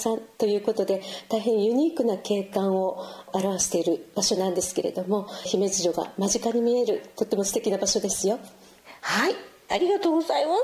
さんということで大変ユニークな景観を表している場所なんですけれども、姫路城が間近に見えるとっても素敵な場所ですよ。 はい、ありがとうございます。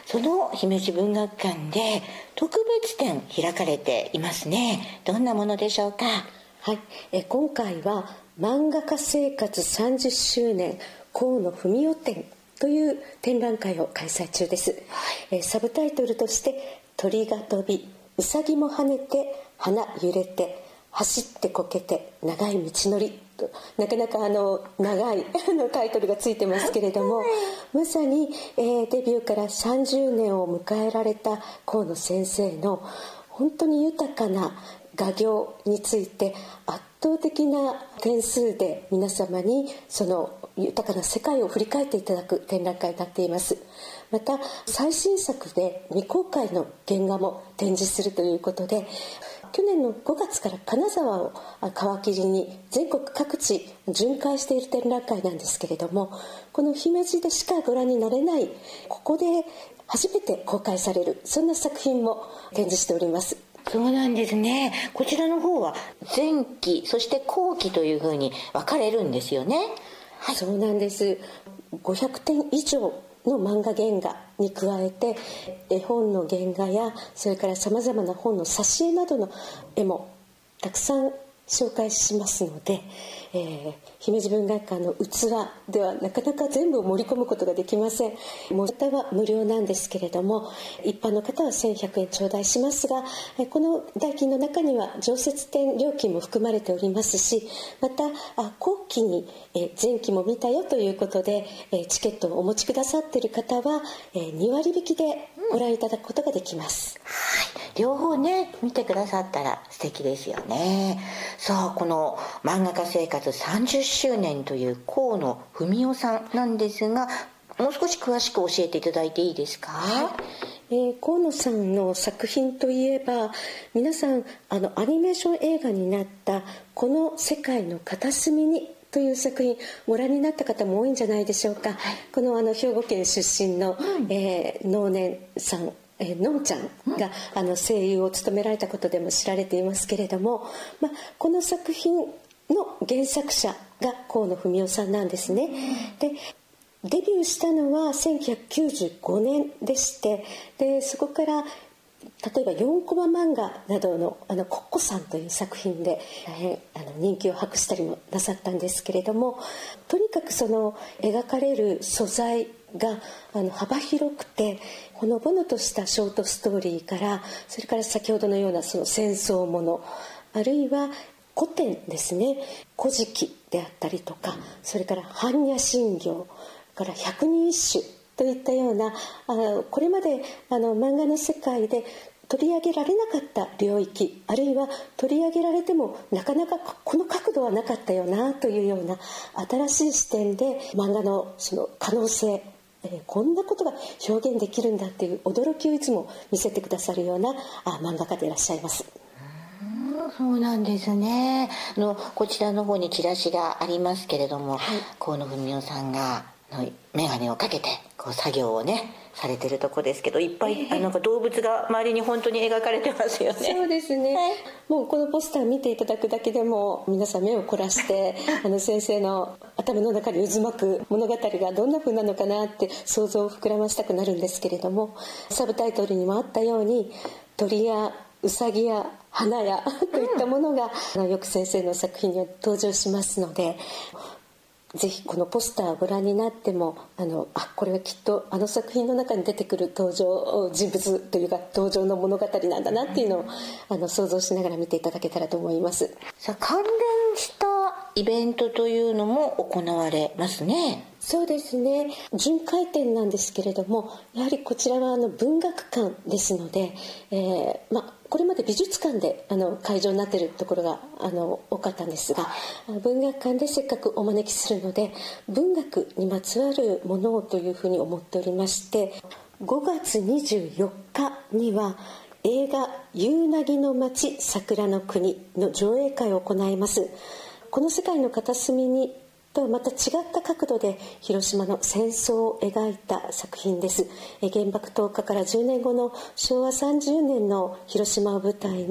その姫路文学館で特別展開かれていますね。どんなものでしょうか？ はい、今回は漫画家生活30周年河野文雄展という展覧会を開催中です。サブタイトルとして鳥が飛び、うさぎも跳ねて、花揺れて、走ってこけて、長い道のりと、なかなか長いタイトルがついてますけれども、まさに、デビューから30年を迎えられた河野先生の本当に豊かな画業について圧倒的な点数で皆様にその豊かな世界を振り返っていただく展覧会になっています。また最新作で未公開の原画も展示するということで、去年の5月から金沢を皮切りに全国各地巡回している展覧会なんですけれども、この姫路でしかご覧になれない、ここで初めて公開される、そんな作品も展示しております。 そうなんですね。こちらの方は前期そして後期というふうに分かれるんですよね。 はい、そうなんです。500点以上の漫画原画に加えて絵本の原画や、それからさまざまな本の挿絵などの絵もたくさん紹介しますので、姫路文学館の器ではなかなか全部を盛り込むことができません。も方は無料なんですけれども、一般の方は1100円頂戴しますが、この代金の中には常設展料金も含まれておりますし、また後期に前期も見たよということでチケットをお持ちくださっている方は2割引きでご覧いただくことができます。 はい、両方ね見てくださったら素敵ですよね。さあ、この漫画家生活30周年という河野文雄さんなんですが、もう少し詳しく教えていただいていいですか？ 河野さんの作品といえば、皆さんアニメーション映画になったこの世界の片隅にという作品ご覧になった方も多いんじゃないでしょうか。この兵庫県出身の、能年さん、のんちゃんが声優を務められたことでも知られていますけれども、この作品の原作者が河野文雄さんなんですね。でデビューしたのは1995年でして、でそこから例えば4コマ漫画などのコッコさんという作品で大変人気を博したりもなさったんですけれども、とにかくその描かれる素材が幅広くて、ほのぼのとしたショートストーリーから、それから先ほどのようなその戦争もの、あるいは古典ですね、古事記であったりとか、それから般若心経から百人一首といったようなこれまで漫画の世界で取り上げられなかった領域、あるいは取り上げられてもなかなかこの角度はなかったよなというような新しい視点で漫画のその可能性、こんなことが表現できるんだっていう驚きをいつも見せてくださるような漫画家でいらっしゃいます。 そうなんですね。こちらの方にチラシがありますけれども、河野文雄さんが眼鏡をかけて作業をねされてるとこですけど、いっぱいなんか動物が周りに本当に描かれてますよね。 そうですね、もうこのポスター見ていただくだけでも皆さん目を凝らして先生の頭の中に渦巻く物語がどんな風なのかなって想像を膨らましたくなるんですけれども、サブタイトルにもあったように鳥やうさぎや花やといったものがよく先生の作品には登場しますので、ぜひこのポスターをご覧になってもこれはきっと作品の中に出てくる登場人物というか登場の物語なんだなっていうのを想像しながら見ていただけたらと思います。 さあ、関連したイベントというのも行われますね。 そうですね、巡回展なんですけれども、やはりこちらは文学館ですので、これまで美術館で会場になっているところが多かったんですが、文学館でせっかくお招きするので文学にまつわるものをというふうに思っておりまして、5月24日には映画「夕凪の街桜の国」の上映会を行います。この世界の片隅にとはまた違った角度で広島の戦争を描いた作品です。原爆投下から10年後の昭和30年の広島を舞台に